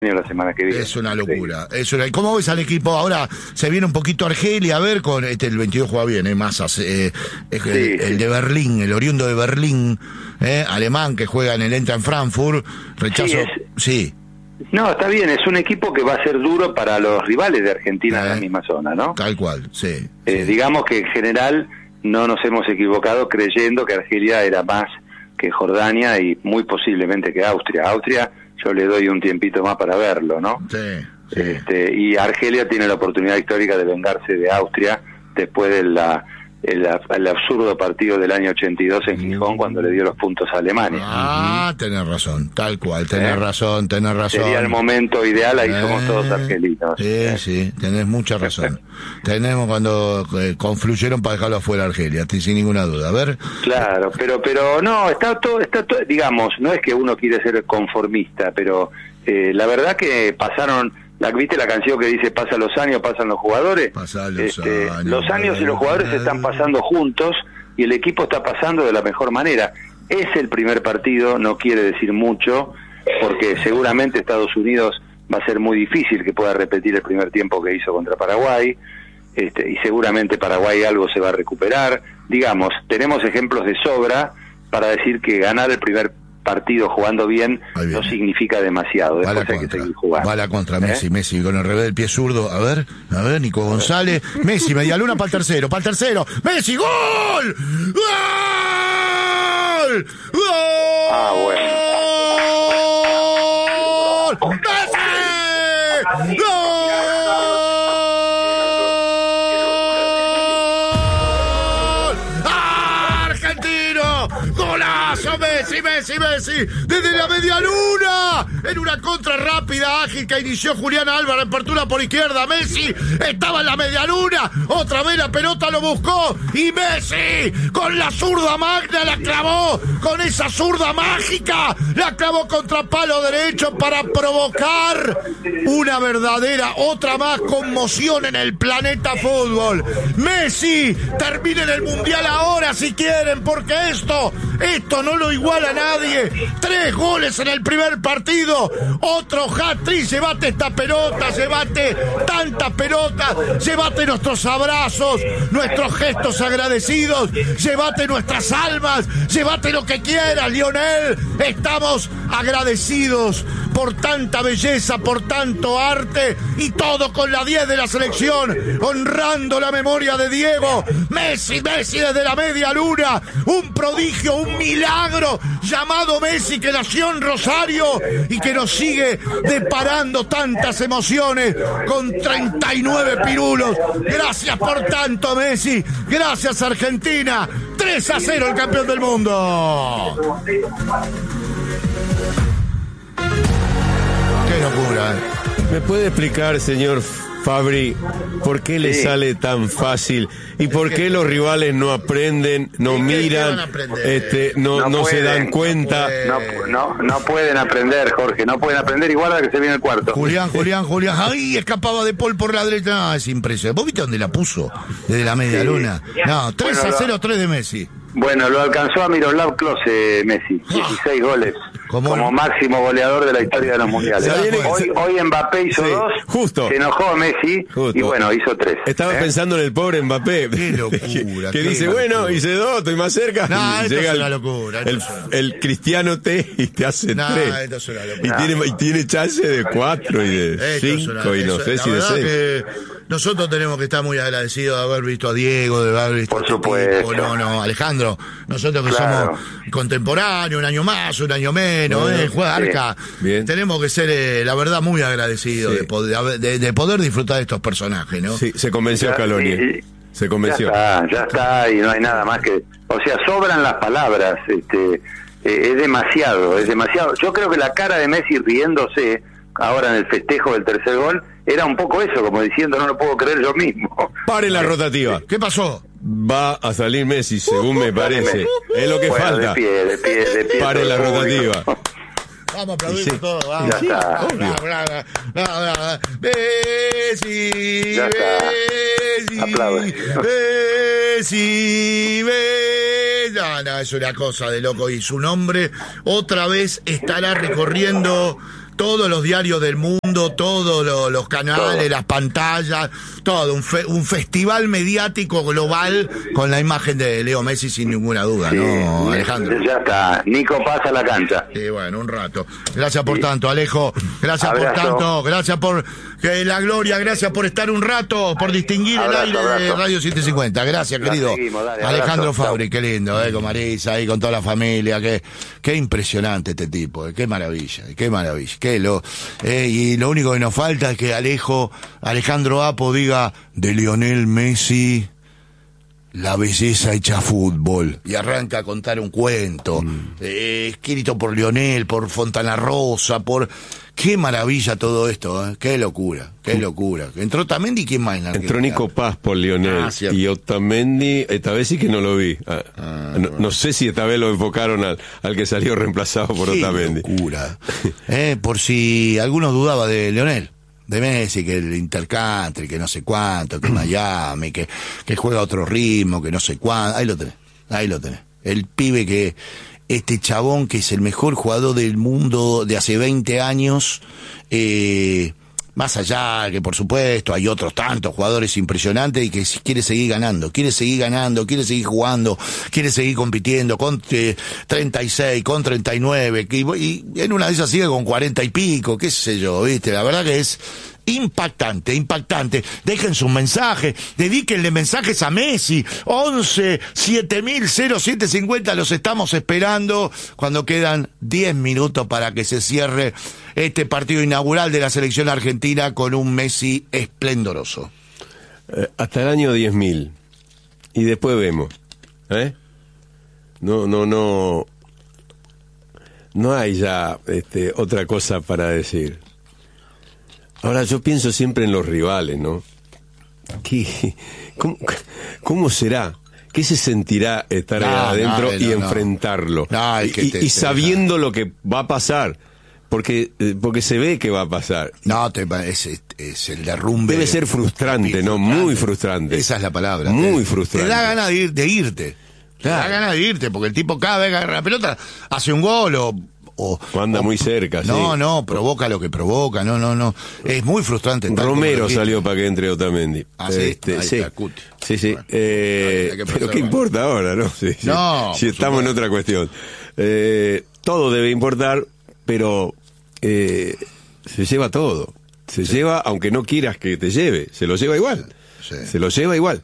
la semana que viene. Es una locura. ¿Cómo ves al equipo? Ahora se viene un poquito Argelia, a ver, con el 22 juega bien, Massas, el de Berlín, el oriundo de Berlín, alemán, que juega en el Eintracht Frankfurt, rechazo, sí. No, está bien, es un equipo que va a ser duro para los rivales de Argentina en la misma zona, ¿no? Tal cual, sí. Digamos que en general no nos hemos equivocado creyendo que Argelia era más que Jordania y muy posiblemente que Austria. Austria yo le doy un tiempito más para verlo, ¿no? Sí. Y Argelia tiene la oportunidad histórica de vengarse de Austria después de el absurdo partido del año 82 en Gijón cuando le dio los puntos a Alemania. Tenés razón, tal cual, tenés razón. Sería el momento ideal, ahí somos todos argelinos. Sí, tenés mucha razón. Tenemos cuando confluyeron para dejarlo afuera Argelia, sin ninguna duda. A ver. Claro, pero no, está todo, digamos, no es que uno quiere ser conformista, pero la verdad que pasaron. ¿Viste la canción que dice pasan los años, pasan los jugadores? Los años y los jugadores se están pasando juntos y el equipo está pasando de la mejor manera. Es el primer partido, no quiere decir mucho, porque seguramente Estados Unidos va a ser muy difícil que pueda repetir el primer tiempo que hizo contra Paraguay, y seguramente Paraguay algo se va a recuperar. Digamos, tenemos ejemplos de sobra para decir que ganar el primer partido jugando bien no significa demasiado, después hay que seguir jugando. Va la contra Messi con el revés del pie zurdo, a ver, Nico González, Messi, media luna para el tercero, Messi, ¡gol! ¡Gol! ¡Gol! ¡Gol! ¡Messi! ¡Gol! ¡Golazo! Messi, desde la media luna, en una contra rápida, ágil que inició Julián Álvarez, apertura por izquierda, Messi estaba en la media luna, otra vez la pelota lo buscó, y Messi, con la zurda magna la clavó, con esa zurda mágica, la clavó contra palo derecho para provocar una verdadera, otra más conmoción en el planeta fútbol. Messi, terminen el Mundial ahora si quieren, porque esto no lo iguala a nadie. 3 goles en el primer partido, otro hat-trick. Llévate esta pelota, llévate tanta pelota, llévate nuestros abrazos, nuestros gestos agradecidos, llévate nuestras almas, llévate lo que quieras, Lionel. Estamos agradecidos por tanta belleza, por tanto arte, y todo con la 10 de la selección, honrando la memoria de Diego. Messi desde la media luna, un prodigio, un milagro llamado Messi, que nació en Rosario y que nos sigue deparando tantas emociones con 39 pirulos. Gracias por tanto, Messi. Gracias, Argentina. 3-0 el campeón del mundo. Qué locura. ¿Me puede explicar, señor Fabri, por qué le sale tan fácil y por qué los rivales no aprenden, no miran, no se dan cuenta? No pueden aprender, Jorge, no pueden aprender, igual a que se viene el cuarto. Julián, ¡ay! Escapaba de Paul por la derecha. No, es impresionante. ¿Vos viste dónde la puso? Desde la media luna. No, 3-0, 3 de Messi. Bueno, lo alcanzó a Miroslav Klose, Messi, 16 goles. Como máximo goleador de la historia de los mundiales. Hoy Mbappé hizo 2, justo. Se enojó Messi y bueno, hizo 3. Estaba pensando en el pobre Mbappé. Qué locura. que dice, bueno, hice 2, estoy más cerca. No, esto llega es una locura. El Cristiano y te hace 3. Esto es una locura. Y tiene chance de 4 y de 5 y no sé si de 6. Nosotros tenemos que estar muy agradecidos de haber visto a Diego, de haber visto por supuesto. No, Alejandro, nosotros que somos contemporáneos, un año más, un año menos, juega Arca. Bien. Tenemos que ser, la verdad, muy agradecidos de poder disfrutar de estos personajes, ¿no? Sí, se convenció Scaloni. Se convenció. Ya está, y no hay nada más que... O sea, sobran las palabras, es demasiado. Yo creo que la cara de Messi riéndose ahora en el festejo del tercer gol era un poco eso, como diciendo, no lo puedo creer yo mismo. Pare la rotativa. ¿Qué pasó? Va a salir Messi, según me parece. Es lo que falta. De pie. Pare la rotativa. Vamos a aplaudir todo, vamos. Ya está. Messi, Ya está. Aplaude. Messi. No, es una cosa de loco. Y su nombre otra vez estará recorriendo todos los diarios del mundo, todos los canales, las pantallas, todo, un festival mediático global con la imagen de Leo Messi sin ninguna duda, sí, ¿no, Alejandro? Ya está, Nico pasa a la cancha. Sí, bueno, un rato. Gracias por tanto, Alejo, gracias por tanto, gracias por la gloria, gracias por estar un rato, por distinguir el aire de Radio 750, gracias, querido. Dale, Alejandro Fabri, qué lindo, con Marisa, ahí con toda la familia, qué impresionante este tipo, qué maravilla, y lo único que nos falta es que Alejandro Apo diga de Lionel Messi la belleza hecha fútbol, y arranca a contar un cuento, escrito por Lionel, por Fontana Rosa, qué maravilla todo esto, qué locura. Entró Otamendi, ¿quién más? Entró Nico Paz por Lionel, y Otamendi, esta vez sí que no lo vi. No sé si esta vez lo enfocaron al que salió reemplazado por Otamendi. Qué locura. Por si alguno dudaba de Lionel, de Messi, que el intercountry, que no sé cuánto, que Miami, que juega a otro ritmo, que no sé cuánto, ahí lo tenés. El pibe que... Este chabón que es el mejor jugador del mundo de hace 20 años, más allá que por supuesto hay otros tantos jugadores impresionantes y que quiere seguir ganando, quiere seguir jugando, quiere seguir compitiendo con 36, con 39, y en una de esas sigue con 40 y pico, qué sé yo, ¿viste? La verdad que es impactante. Dejen sus mensajes, dedíquenle mensajes a Messi. 11-7000-0750, los estamos esperando cuando quedan 10 minutos para que se cierre este partido inaugural de la selección argentina con un Messi esplendoroso. Hasta el año 10.000 y después vemos, no hay ya otra cosa para decir. Ahora yo pienso siempre en los rivales, ¿no? ¿Cómo será? ¿Qué se sentirá estar ahí adentro y enfrentarlo? Y sabiendo lo que va a pasar, porque se ve que va a pasar. Es el derrumbe. Debe ser frustrante, ¿no? Muy frustrante. Esa es la palabra. Muy frustrante. Te da ganas de irte. Te da ganas de irte, porque el tipo cada vez que agarra la pelota hace un gol o anda muy cerca, provoca lo que provoca, es muy frustrante. Romero salió para que entre Otamendi. Sí. Bueno, pero qué importa ahora, ¿no? Si estamos en otra cuestión. Todo debe importar, pero se lleva todo. Se lleva, aunque no quieras que te lleve, se lo lleva igual. Se lo lleva igual.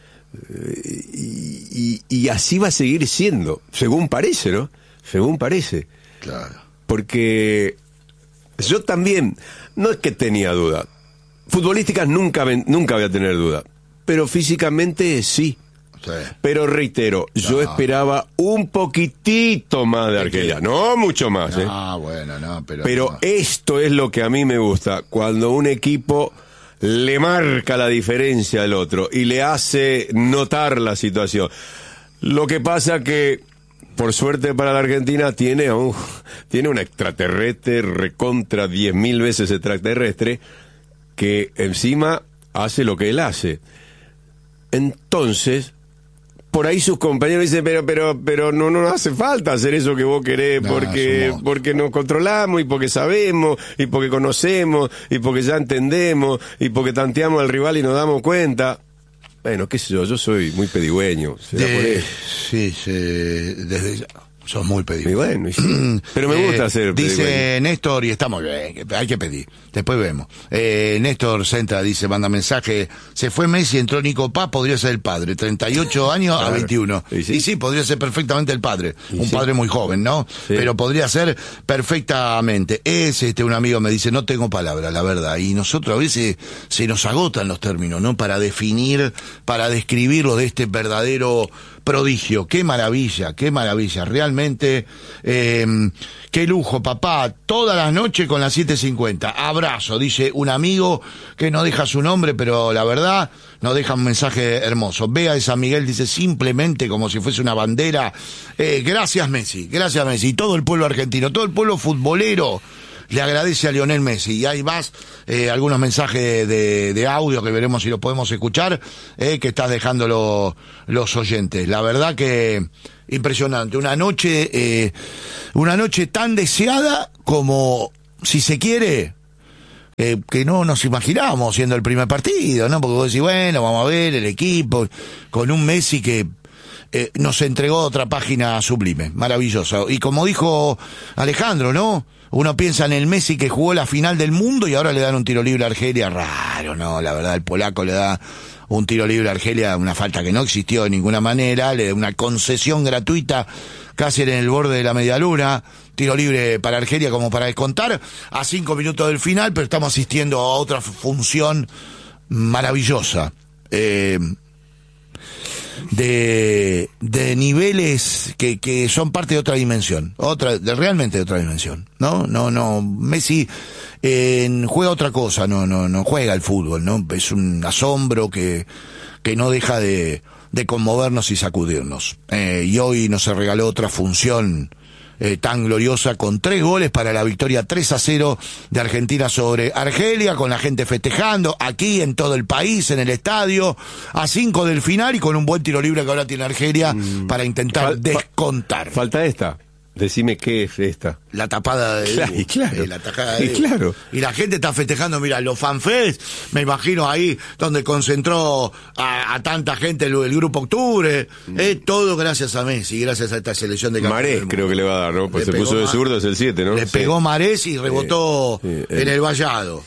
Y así va a seguir siendo, según parece, ¿no? Según parece. Claro. Porque yo también, no es que tenía duda, futbolísticas nunca voy a tener duda, pero físicamente sí. Pero reitero, yo esperaba un poquitito más de Argelia, no mucho más. Pero esto es lo que a mí me gusta, cuando un equipo le marca la diferencia al otro y le hace notar la situación. Lo que pasa que, por suerte para la Argentina, tiene un extraterrestre recontra 10.000 veces extraterrestre, que encima hace lo que él hace. Entonces, por ahí sus compañeros dicen, pero no hace falta hacer eso que vos querés, porque nos controlamos, y porque sabemos, y porque conocemos, y porque ya entendemos, y porque tanteamos al rival y nos damos cuenta. Bueno, qué sé yo soy muy pedigüeño. Desde ya. Sos muy pedigüeño. Bueno, pero me gusta hacer dice pedigüeño. Néstor, y está muy bien, hay que pedir. Después vemos. Néstor Centra dice, manda mensaje, se fue Messi, entró Nico Paz, podría ser el padre. 38 años a 21. Y sí, podría ser perfectamente el padre. Padre muy joven, ¿no? Sí. Pero podría ser perfectamente. Un amigo me dice, no tengo palabra, la verdad. Y nosotros a veces se nos agotan los términos, ¿no? Para describirlo de este verdadero prodigio. Qué maravilla, realmente, qué lujo, papá, todas las noches con las 7:50, abrazo, dice un amigo que no deja su nombre, pero la verdad nos deja un mensaje hermoso. Bea de San Miguel dice, simplemente como si fuese una bandera, gracias Messi, y todo el pueblo argentino, todo el pueblo futbolero le agradece a Lionel Messi. Y hay más, algunos mensajes de audio que veremos si lo podemos escuchar, que estás dejando los oyentes. La verdad que impresionante. Una noche tan deseada como si se quiere, que no nos imaginábamos siendo el primer partido, ¿no? Porque vos decís, bueno, vamos a ver el equipo, con un Messi que nos entregó otra página sublime, maravillosa. Y como dijo Alejandro, ¿no? Uno piensa en el Messi que jugó la final del mundo y ahora le dan un tiro libre a Argelia. Raro, ¿no? La verdad, el polaco le da un tiro libre a Argelia, una falta que no existió de ninguna manera, le da una concesión gratuita casi en el borde de la media luna, tiro libre para Argelia como para descontar, a 5 minutos del final, pero estamos asistiendo a otra función maravillosa, de niveles que son parte de otra dimensión, realmente de otra dimensión, ¿no? Messi juega otra cosa, no juega el fútbol, ¿no? Es un asombro que no deja de conmovernos y sacudirnos. Y hoy nos regaló otra función tan gloriosa con 3 goles para la victoria 3-0 de Argentina sobre Argelia, con la gente festejando aquí en todo el país, en el estadio, a 5 del final y con un buen tiro libre que ahora tiene Argelia para intentar descontar. Falta esta. Decime qué es esta. La tapada de claro. La tajada de claro. Y la gente está festejando, mira, los fanfest, me imagino ahí donde concentró a tanta gente el Grupo Octubre, todo gracias a Messi, gracias a esta selección de campeones. Marés creo que le va a dar, ¿no? Pues se puso de zurdo, es el 7, ¿no? Le pegó Marés y rebotó en el vallado.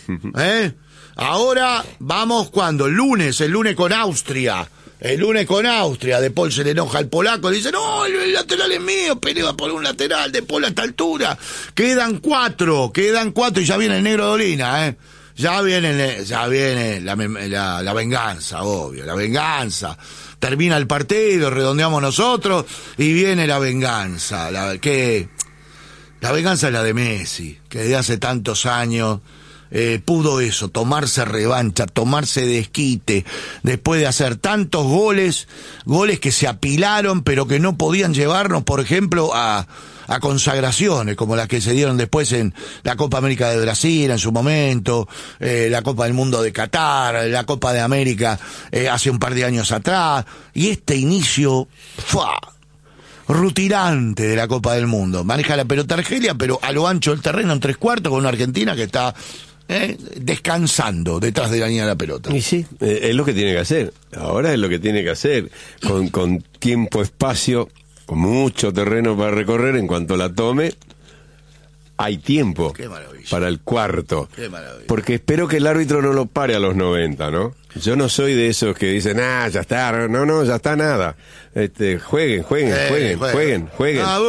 Ahora vamos el lunes con Austria. El lunes con Austria, De Paul se le enoja al polaco, le dice, no, el lateral es mío, pelea por un lateral, De Paul a esta altura. Quedan 4 y ya viene el negro Dolina, Ya viene la venganza, obvio, la venganza. Termina el partido, redondeamos nosotros y viene la venganza. La venganza es la de Messi, que desde hace tantos años pudo eso, tomarse revancha, tomarse desquite, después de hacer tantos goles que se apilaron, pero que no podían llevarnos, por ejemplo, a consagraciones, como las que se dieron después en la Copa América de Brasil en su momento, la Copa del Mundo de Qatar, la Copa de América hace un par de años atrás, y este inicio, rutilante de la Copa del Mundo. Maneja la pelota Argelia, pero a lo ancho del terreno en 3/4 con una Argentina que está descansando detrás de la línea de la pelota. Y sí, es lo que tiene que hacer. Ahora es lo que tiene que hacer. Con tiempo, espacio, con mucho terreno para recorrer, en cuanto la tome, hay tiempo para el cuarto. Qué maravilla. Porque espero que el árbitro no lo pare a los 90, ¿no? Yo no soy de esos que dicen, ya está, no, ya está nada. Jueguen.